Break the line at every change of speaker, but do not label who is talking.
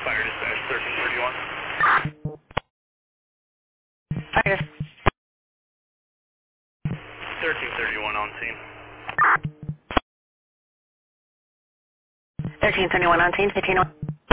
Fire dispatch 1331.
Fire
1331 on scene.
1331 on scene, 1501.